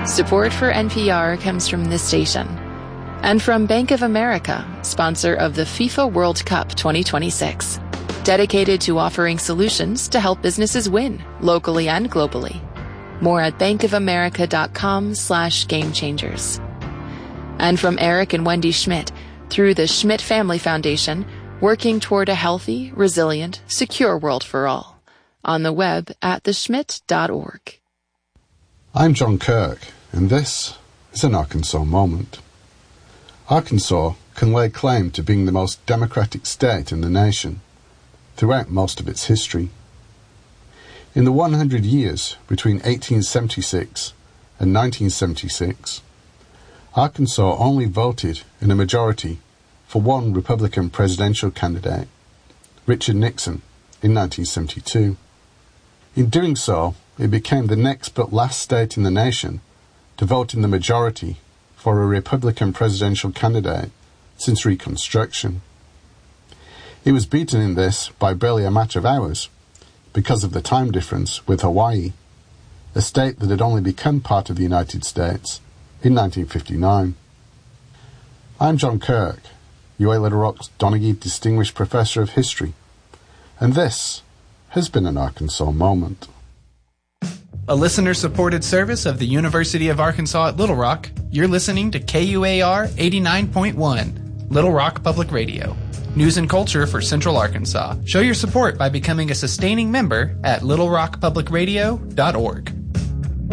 Support for NPR comes from this station and from Bank of America, sponsor of the FIFA World Cup 2026. Dedicated to offering solutions to help businesses win, locally and globally. More at bankofamerica.com/gamechangers. And from Eric and Wendy Schmidt, through the Schmidt Family Foundation, working toward a healthy, resilient, secure world for all. On the web at theschmidt.org. I'm John Kirk, and this is an Arkansas Moment. Arkansas can lay claim to being the most democratic state in the nation throughout most of its history. In the 100 years between 1876 and 1976, Arkansas only voted in a majority for one Republican presidential candidate, Richard Nixon, in 1972. In doing so, it became the next but last state in the nation to vote in the majority for a Republican presidential candidate since Reconstruction. It was beaten in this by barely a matter of hours because of the time difference with Hawaii, a state that had only become part of the United States in 1959. I'm John Kirk, UA Little Rock's Donaghy Distinguished Professor of History, and this has been an Arkansas Moment. A listener-supported service of the University of Arkansas at Little Rock, you're listening to KUAR 89.1, Little Rock Public Radio. News and culture for Central Arkansas. Show your support by becoming a sustaining member at littlerockpublicradio.org.